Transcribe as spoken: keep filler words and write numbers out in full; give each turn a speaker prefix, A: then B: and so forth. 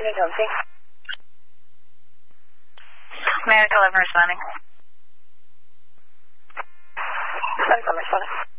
A: Any Jonesy.
B: May I deliver responding?
A: I'm responding.